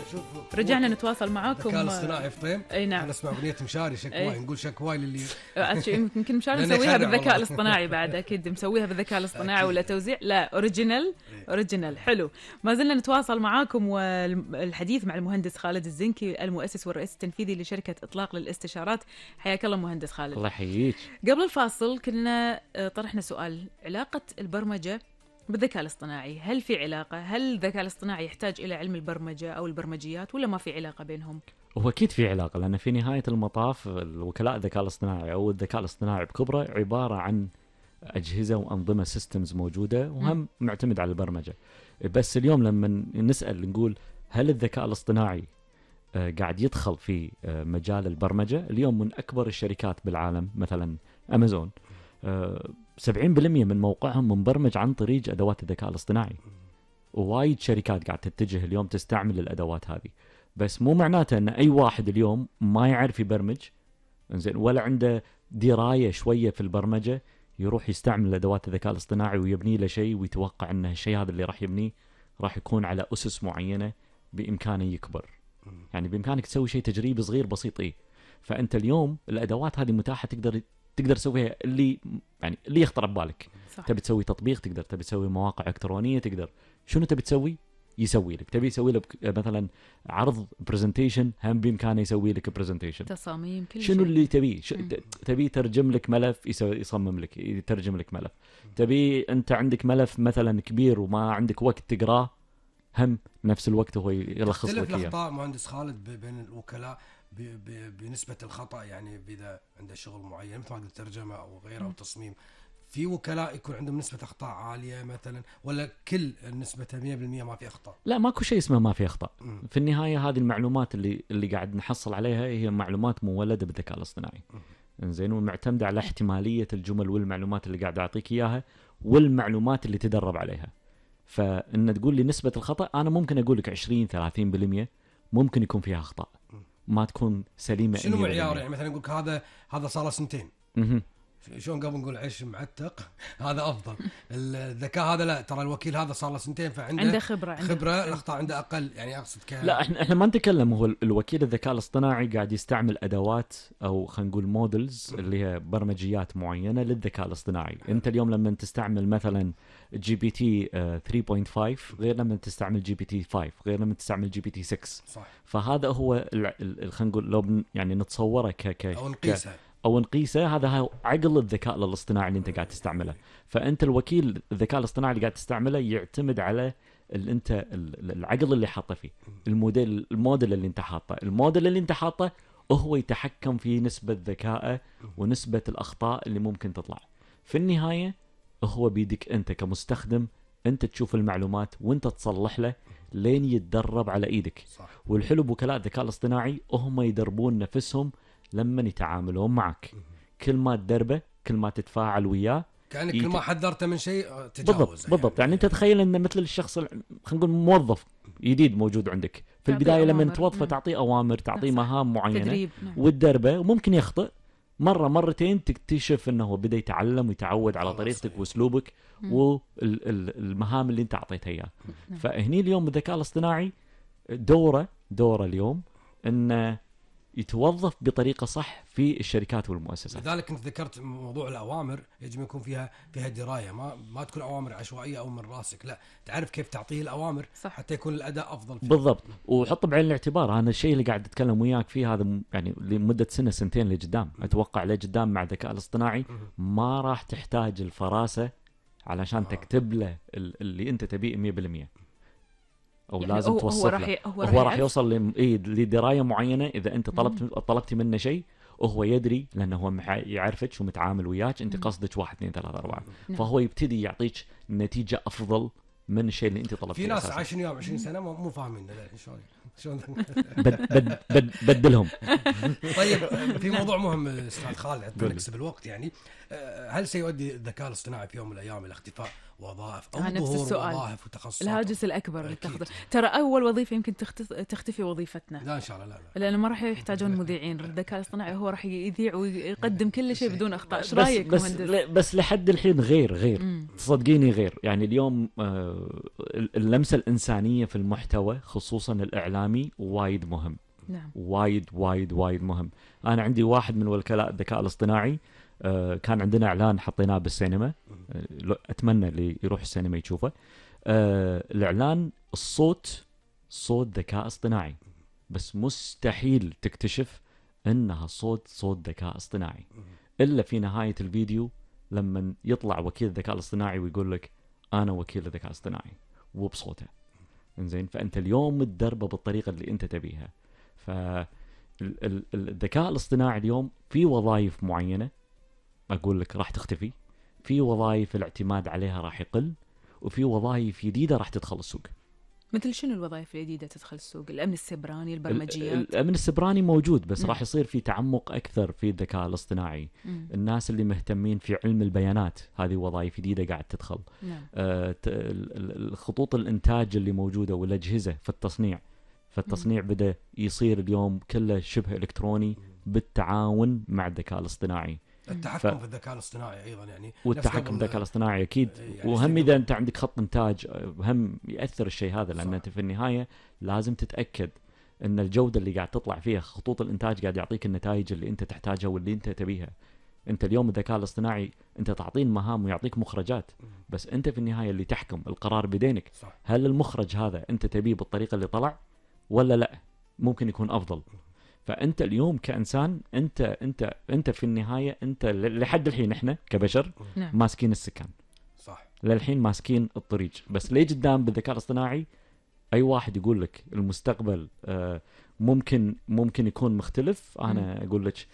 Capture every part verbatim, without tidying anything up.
شوف رجعنا نتواصل معاكم. الذكاء الاصطناعي في طيم. اي نعم. انا اسمع اغنيه مشاري شكواي، نقول شكواي للي يمكن مشاري نسويها بالذكاء الاصطناعي بعد، اكيد مسويها بالذكاء الاصطناعي ولا توزيع، لا اوريجينال اوريجينال. حلو. ما زلنا نتواصل معاكم والحديث مع المهندس خالد الزنكي المؤسس والرئيس التنفيذي لشركه اطلاق للاستشارات. حياك الله مهندس خالد. الله يحييك. قبل الفاصل كنا طرحنا سؤال: علاقه البرمجه بالذكاء الاصطناعي، هل في علاقة؟ هل الذكاء الاصطناعي يحتاج إلى علم البرمجة أو البرمجيات ولا ما في علاقة بينهم؟ هو أكيد في علاقة، لأن في نهاية المطاف الوكلاء الذكاء الاصطناعي أو الذكاء الاصطناعي بكبره عبارة عن أجهزة وأنظمة سيستمز موجودة وهم م. معتمد على البرمجة. بس اليوم لما نسأل نقول هل الذكاء الاصطناعي قاعد يدخل في مجال البرمجة؟ اليوم من أكبر الشركات بالعالم مثلا أمازون سبعين بالمئة من موقعهم مبرمج عن طريق أدوات الذكاء الاصطناعي، ووايد شركات قاعد تتجه اليوم تستعمل الأدوات هذه. بس مو معناته أن أي واحد اليوم ما يعرف يبرمج إنزين ولا عنده دراية شوية في البرمجة يروح يستعمل أدوات الذكاء الاصطناعي ويبني له شيء ويتوقع أن الشيء هذا اللي راح يبنيه راح يكون على أسس معينة بإمكانه يكبر. يعني بإمكانك تسوي شيء تجريبي صغير بسيط. إيه فأنت اليوم الأدوات هذه متاحة، تقدر تقدر تسويها اللي يعني اللي يخطر ببالك. تبي تسوي تطبيق تقدر، تبي تسوي مواقع إلكترونية تقدر، شنو تبي تسوي يسوي لك. تبي يسوي لك مثلا عرض برزنتيشن هم بإمكانه يسوي لك برزنتيشن. تصاميم كل شنو شيء. اللي تبي ش... تبي ترجم لك ملف يسوي يصمم لك يترجم لك ملف. تبي أنت عندك ملف مثلا كبير وما عندك وقت تقراه، هم نفس الوقت هو يلخص لك اياه. الأخطاء مهندس خالد بين الوكلاء بنسبة الخطأ، يعني إذا عنده شغل معين مثل ما قلت ترجمة أو غيره أو تصميم، في وكلاء يكون عندهم نسبة أخطاء عالية مثلا، ولا كل النسبة مية بالمية ما في أخطاء؟ لا ماكو شيء اسمه ما في أخطاء. م. في النهاية هذه المعلومات اللي اللي قاعد نحصل عليها هي معلومات مولدة بالذكاء الاصطناعي، إنزين، ومعتمدة على احتمالية الجمل والمعلومات اللي قاعد أعطيك إياها والمعلومات اللي تدرب عليها. فإن تقول لي نسبة الخطأ، أنا ممكن أقول لك عشرين ثلاثين بالمية ممكن يكون فيها أخطاء ما تكون سليمة. شنو معيار؟ يعني مثلا نقولك هذا هذا صار له سنتين، شلون قبل نقول عيش معتق هذا افضل. الذكاء هذا لا، ترى الوكيل هذا صار له سنتين فعنده عنده خبره خبره الاخطاء عنده اقل. يعني اقصد ك... لا احنا احنا ما نتكلم. هو الوكيل الذكاء الاصطناعي قاعد يستعمل ادوات او خلينا نقول مودلز اللي هي برمجيات معينه للذكاء الاصطناعي. انت اليوم لما تستعمل مثلا جي بي تي ثلاثة فاصلة خمسة غير لما تستعمل جي بي تي خمسة غير لما تستعمل جي بي تي ستة. صح. فهذا هو خلينا نقول لو يعني نتصوره ك ك او نقيسه او نقيسه، هذا هو عقل الذكاء الاصطناعي اللي انت قاعد تستعمله. فانت الوكيل الذكاء الاصطناعي اللي قاعد تستعمله يعتمد على اللي انت العقل اللي حاطه فيه، الموديل الموديل اللي انت حاطه الموديل اللي انت حاطه هو يتحكم في نسبة ذكائه ونسبة الأخطاء اللي ممكن تطلع. في النهاية هو بيدك أنت كمستخدم، أنت تشوف المعلومات وأنت تصلح له لين يتدرب على إيدك. صح. والحلو بوكلاء الذكاء الاصطناعي هم يدربون نفسهم لما يتعاملون معك. كل ما تدربه كل ما تتفاعل وياه، كأنك كل ما حذرته من شيء تجاوز. بالضبط يعني. بالضبط يعني أنت تخيل أن مثل الشخص خلينا نقول موظف جديد موجود عندك في البداية، لما توظفه تعطيه أوامر، تعطيه مهام معينة والدربه، وممكن يخطئ مرة مرتين تكتشف أنه بدأ يتعلم ويتعود على طريقتك وأسلوبك والمهام اللي أنت أعطيتها إياه. فهني اليوم الذكاء الاصطناعي دوره دوره اليوم أنه يتوظف بطريقة صح في الشركات والمؤسسات. لذلك أنت ذكرت موضوع الأوامر، يجب يكون فيها فيها دراية، ما ما تكون أوامر عشوائية أو من راسك، لا تعرف كيف تعطيه الأوامر صح. حتى يكون الأداء أفضل فيه. بالضبط. وحط بعين الاعتبار أنا الشيء اللي قاعد أتكلم وياك فيه هذا يعني لمدة سنة سنتين لقدام، أتوقع لقدام مع الذكاء الاصطناعي ما راح تحتاج الفراسة علشان آه. تكتب له اللي أنت تبيه مية بالمية، أو يعني لازم توصف له. هو, هو, هو راح يوصل لدراية معينة. إذا أنت طلبت طلبتي منه شيء وهو يدري لأنه هو يعرفك ومتعامل وياك، أنت قصدك واحد اثنين ثلاثة أربعة، فهو يبتدي يعطيك نتيجة أفضل من الشيء اللي أنت طلبته. في ناس عايشين يوم عشرين سنة مو فاهمين شلون شلون بد بد بد بدلهم. طيب في موضوع مهم أستاذ خالد، نكسب الوقت يعني، هل سيؤدي الذكاء الاصطناعي في يوم من الأيام إلى اختفاء وظائف او آه، نفس ظهور السؤال. وظائف وتخصصات. الهاجس الأكبر اللي أكيد. تاخذه. ترى أول وظيفة يمكن تختف... تختفي وظيفتنا. لا ان شاء الله لا لا. لأنه ما راح يحتاجون مذيعين، الذكاء الاصطناعي هو راح يذيع ويقدم كل شيء بدون أخطاء. إيش بس رأيك بس, مهندس؟ ل- بس لحد الحين غير غير مم. تصدقيني غير. يعني اليوم آه، اللمسة الإنسانية في المحتوى خصوصا الإعلامي وايد مهم. نعم. وايد وايد وايد مهم. أنا عندي واحد من وكلاء الذكاء الاصطناعي، آه، كان عندنا إعلان حطيناه بالسينما، آه، لو- أتمنى اللي يروح السينما يشوفه. آه، الإعلان الصوت صوت ذكاء اصطناعي، بس مستحيل تكتشف انها صوت صوت ذكاء اصطناعي الا في نهايه الفيديو لما يطلع وكيل الذكاء الاصطناعي ويقول لك انا وكيل الذكاء الاصطناعي وبصوته. انزين، فانت اليوم متدربه بالطريقه اللي انت تبيها. فالذكاء الاصطناعي اليوم في وظائف معينه اقول لك راح تختفي، في وظائف الاعتماد عليها راح يقل، وفي وظائف جديده راح تدخل السوق. مثل شنو الوظائف الجديدة تدخل السوق؟ الأمن السيبراني، ال- البرمجيات. الامن السبراني موجود، بس مم. راح يصير في تعمق اكثر في الذكاء الاصطناعي. مم. الناس اللي مهتمين في علم البيانات، هذه وظائف جديده قاعد تدخل. نعم. آه، ت- ال- ال- الخطوط الانتاج اللي موجوده والاجهزه في التصنيع، فالتصنيع بدا يصير اليوم كله شبه الكتروني بالتعاون مع الذكاء الاصطناعي. التحكم ف- في الذكاء الاصطناعي ايضا يعني نفس والتحكم قبل- بالذكاء الاصطناعي اكيد. يعني وهم قبل- اذا انت عندك خط انتاج هم ياثر الشيء هذا، لان صح. انت في النهايه لازم تتاكد ان الجوده اللي قاعد تطلع فيها خطوط الانتاج قاعد يعطيك النتائج اللي انت تحتاجها واللي انت تبيها. انت اليوم الذكاء الاصطناعي انت تعطيه مهام ويعطيك مخرجات، بس انت في النهايه اللي تحكم، القرار بيدينك. صح. هل المخرج هذا انت تبيه بالطريقه اللي طلع ولا لا؟ ممكن يكون افضل. فانت اليوم كانسان انت انت انت في النهايه انت ل- لحد الحين احنا كبشر نعم. ماسكين السكان، صح. للحين ماسكين الطريق، بس ليه قدام بالذكاء الاصطناعي اي واحد يقول لك المستقبل آه، ممكن ممكن يكون مختلف. انا اقول لك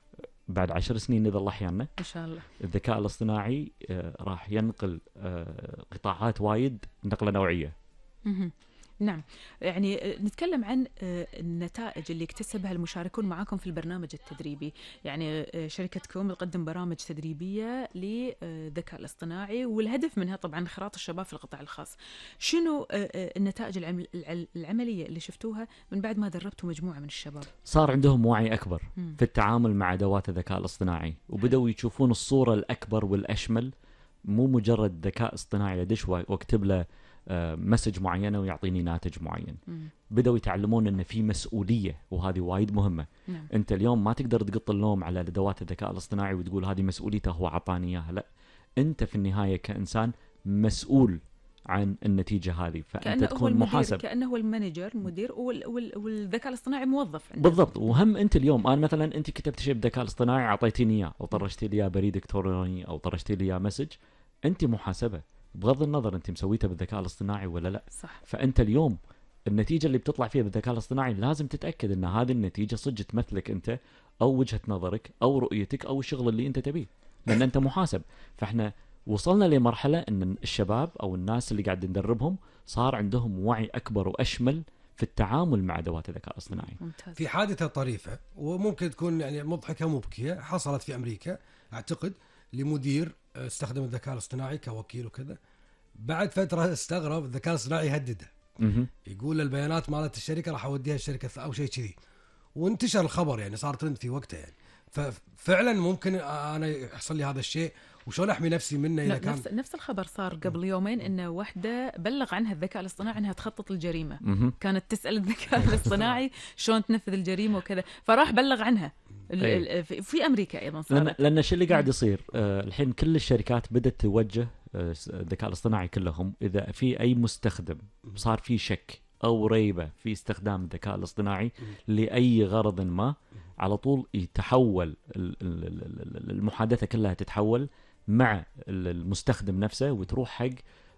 بعد عشر سنين اذا الله احيانا إن شاء الله. الذكاء الاصطناعي آه، راح ينقل آه، قطاعات وايد نقله نوعيه. مهم. نعم. يعني آه، نتكلم عن آه، النتائج اللي اكتسبها المشاركون معاكم في البرنامج التدريبي. يعني آه، شركتكم تقدم برامج تدريبية للذكاء الاصطناعي، والهدف منها طبعا انخراط الشباب في القطاع الخاص. شنو آه، آه، النتائج العمل- الع- العملية اللي شفتوها من بعد ما دربتوا مجموعة من الشباب؟ صار عندهم وعي اكبر مم. في التعامل مع ادوات الذكاء الاصطناعي، وبداوا يشوفون الصوره الاكبر والاشمل، مو مجرد ذكاء اصطناعي ادش واكتب له آه، مسج معينه ويعطيني ناتج معين. مم. بداوا يتعلمون ان في مسؤوليه، وهذه وايد مهمه. نعم. انت اليوم ما تقدر تقط اللوم على ادوات الذكاء الاصطناعي وتقول هذه مسؤوليته هو عطاني اياها، لا، انت في النهايه كانسان مسؤول عن النتيجه هذه، فانت كأنه هو تكون المدير، محاسب. كأنه هو المانجر مدير، وال- وال- والذكاء الاصطناعي موظف عنده. بالضبط. وهم انت اليوم انا مثلا انت كتبت شيء بالذكاء الاصطناعي اعطيتيني اياه او طرشتي لي اياه بريد الكتروني او طرشتي لي اياه مسج، انت محاسبه بغض النظر انت مسويته بالذكاء الاصطناعي ولا لا. صح. فانت اليوم النتيجه اللي بتطلع فيها بالذكاء الاصطناعي لازم تتاكد ان هذه النتيجه صدق تمثلك انت او وجهه نظرك او رؤيتك او الشغل اللي انت تبيه، لان انت محاسب. فاحنا وصلنا لمرحله ان الشباب او الناس اللي قاعد ندربهم صار عندهم وعي اكبر واشمل في التعامل مع ادوات الذكاء الاصطناعي. ممتاز. في حادثة طريفة وممكن تكون يعني مضحكة مبكية حصلت في أمريكا أعتقد لمدير استخدم الذكاء الاصطناعي كوكيل وكذا. بعد فترة استغرب الذكاء الاصطناعي يهدده، مهم. يقول البيانات مالت الشركة راح أوديها الشركة أو شيء كذي، وانتشر الخبر يعني صار ترند في وقتها يعني. ففعلا ممكن أنا يحصل لي هذا الشيء، وشلون أحمي نفسي منه إذا لا، كان نفس نفس الخبر صار قبل يومين ان واحده بلغ عنها الذكاء الاصطناعي انها تخطط الجريمه. مهم. كانت تسال الذكاء الاصطناعي شلون تنفذ الجريمه وكذا، فراح بلغ عنها. ال- أي. ال- في في امريكا ايضا لان صارت. لان الشيء اللي قاعد يصير آه الحين كل الشركات بدات توجه آه س- الذكاء الاصطناعي كلهم، اذا في اي مستخدم صار في شك او ريبه في استخدام الذكاء الاصطناعي لاي غرض ما، على طول يتحول ال- ال- ال- ال- المحادثه كلها تتحول مع ال- المستخدم نفسه وتروح حق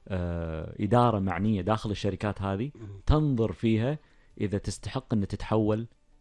آه اداره معنيه داخل الشركات هذه تنظر فيها اذا تستحق ان تتحول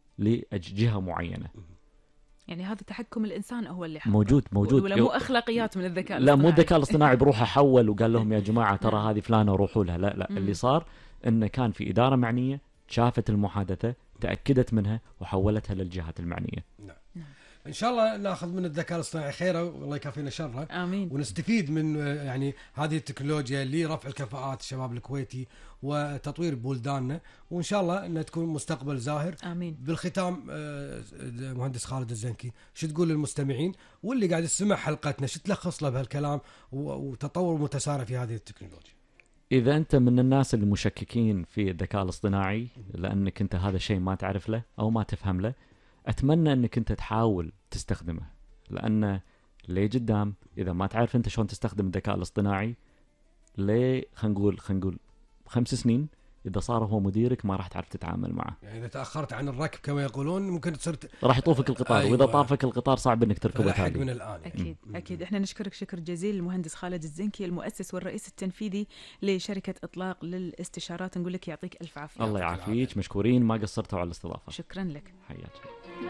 لجهه معينه. يعني هذا تحكم الانسان هو اللي حقه. موجود موجود ولا مو اخلاقيات من الذكاء لا الاصطناعي. مو الذكاء الاصطناعي بروحه حول وقال لهم يا جماعه ترى هذه فلانه روحوا لها، لا لا، مم. اللي صار انه كان في اداره معنيه شافت المحادثه تاكدت منها وحولتها للجهات المعنيه. ان شاء الله ناخذ من الذكاء الاصطناعي خيره والله يكافينا شره. امين. ونستفيد من يعني هذه التكنولوجيا لرفع الكفاءات الشباب الكويتي وتطوير بلداننا، وان شاء الله انها تكون مستقبل زاهر. امين. بالختام مهندس خالد الزنكي شو تقول للمستمعين واللي قاعد يسمع حلقتنا، شو تلخص له بهالكلام وتطور متسارع في هذه التكنولوجيا؟ إذا أنت من الناس اللي مشككين في الذكاء الاصطناعي لأنك أنت هذا الشيء ما تعرف له أو ما تفهم له، أتمنى أنك أنت تحاول تستخدمه، لأن ليه قدام إذا ما تعرف أنت شلون تستخدم الذكاء الاصطناعي ليه خلينا نقول خلينا نقول خمس سنين إذا صار هو مديرك ما راح تعرف تتعامل معه. يعني إذا تأخرت عن الركب كما يقولون ممكن تصير راح يطوفك القطار. أيوة. وإذا طافك القطار صعب إنك تركبه تاني من الآن. أكيد م- أكيد. إحنا نشكرك شكر جزيل المهندس خالد الزنكي المؤسس والرئيس التنفيذي لشركة إطلاق للاستشارات، نقول لك يعطيك ألف عافية. الله يعافيك، مشكورين، ما قصرتوا على الاستضافة. شكرا لك. حياك.